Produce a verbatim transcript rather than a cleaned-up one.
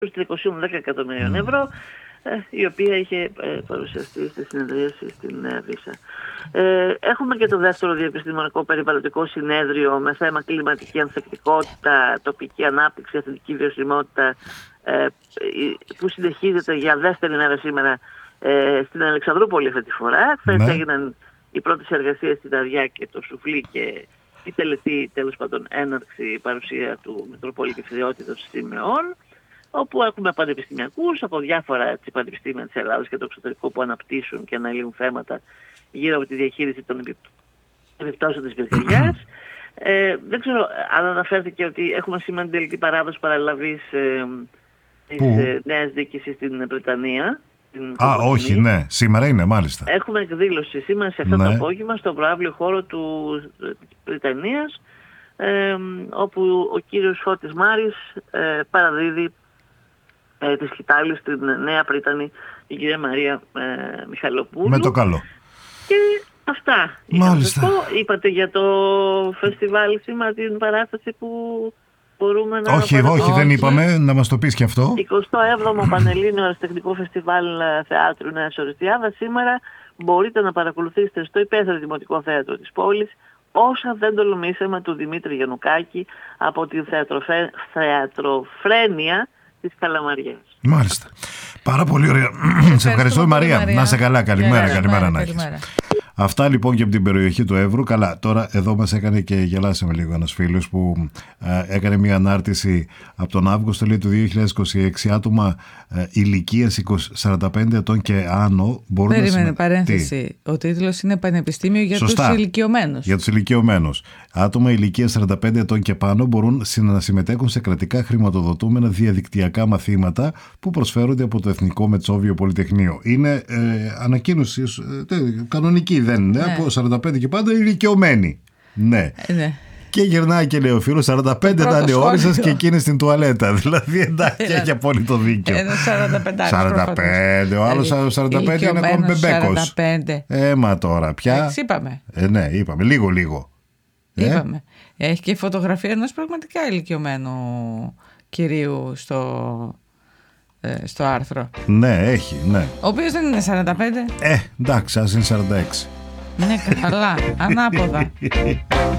τριακόσια δέκα εκατομμυρίων ευρώ, η οποία είχε παρουσιαστεί στη συνεδρίαση στην Βύσσα. Ε, έχουμε και το δεύτερο διεπιστημονικό περιβαλλοντικό συνέδριο με θέμα κλιματική ανθεκτικότητα, τοπική ανάπτυξη, εθνική βιωσιμότητα, ε, που συνεχίζεται για δεύτερη μέρα σήμερα ε, στην Αλεξανδρούπολη αυτή τη φορά. Χθες Ναι. έγιναν οι πρώτες εργασίες στην Ταδιά και το Σουφλί και η τελετή, τέλος πάντων, έναρξη παρουσία του Μητροπολίτη Φθιώτιδος Σημεών, όπου έχουμε πανεπιστημιακούς από διάφορα έτσι, πανεπιστήμια της Ελλάδας και του εξωτερικού που αναπτύσσουν και αναλύουν θέματα γύρω από τη διαχείριση των επιπτώσεων της πυρκαγιάς. ε, δεν ξέρω αν αναφέρθηκε ότι έχουμε σήμερα την τελική παράδοση παραλαβής ε, της ε, νέας διοίκησης στην Βρετανία. Α, όχι, ναι. Σήμερα είναι, μάλιστα. Έχουμε εκδήλωση σήμερα σε αυτό ναι. το απόγευμα στο προαύλιο χώρο του Βρυτανίας, ε, όπου ο κύριος Φώτης Μάρης ε, παραδίδει ε, τη σκητάλη στην Νέα Πρίτανη, η κυρία Μαρία ε, Μιχαλοπούλου. Με το καλό. Και αυτά. Μάλιστα. Είπατε για το φεστιβάλ σήμερα την παράσταση που μπορούμε να... Όχι, όχι, δεν είπαμε, να μας το πεις και αυτό. εικοστό έβδομο Πανελλήνιο Αεραστεχνικό Φεστιβάλ Θεάτρου Νέας Οριστιάδας. Σήμερα μπορείτε να παρακολουθήσετε στο υπαίθριο Δημοτικό Θέατρο της πόλης όσα δεν τολμήσαμε του Δημήτρη Γιαννουκάκη από την θεατροφέ... θεατροφρένεια της Καλαμαριάς. Μάλιστα. Πάρα πολύ ωραία. Σε ευχαριστώ, Μαρία. Μαρία. Να είσαι καλά. Καλημέρα, καλημέρα, καλημέρα να έχεις. Αυτά λοιπόν και από την περιοχή του Εύρου. Καλά, τώρα εδώ μας έκανε και γελάσαμε λίγο ένας φίλος που ε, έκανε μια ανάρτηση από τον Αύγουστο, λέει, του δύο χιλιάδες είκοσι έξι, άτομα ε, ηλικίας σαράντα πέντε ετών και άνω μπορούν Περίμενε, να συμμετέχουν. παρένθεση. Ο τίτλος είναι Πανεπιστήμιο για Σωστά. τους ηλικιωμένους. Για τους ηλικιωμένους. Άτομα ηλικίας σαράντα πέντε ετών και πάνω μπορούν να συμμετέχουν σε κρατικά χρηματοδοτούμενα διαδικτυακά μαθήματα που προσφέρονται από το Εθνικό Μετσόβιο Πολυτεχνείο. Είναι ε, ανακοίνωση ε, κανονική, δεν είναι, ναι. Από σαράντα πέντε και πάντα ηλικιωμένοι. Ναι. Ε, ναι. Και γυρνάει και λέει ο φίλος, σαράντα πέντε ήταν η ώρες σας και εκείνη στην τουαλέτα. Δηλαδή εντάξει, έχει απόλυτο δίκιο. Ένα σαράντα πέντε. σαράντα πέντε, ο άλλος σαράντα πέντε είναι ακόμη μπεμπέκος. Έμα τώρα, πια. Έτσι είπαμε. Ε, ναι, είπαμε, λίγο λίγο. Είπαμε. Ε? Έχει και φωτογραφία ενός πραγματικά ηλικιωμένου κυρίου στο, ε, στο άρθρο. Ναι, έχει, ναι. Ο οποίος δεν είναι σαράντα πέντε. Ε, εντάξει, ας είναι σαράντα έξι. Ναι, καλά, ανάποδα.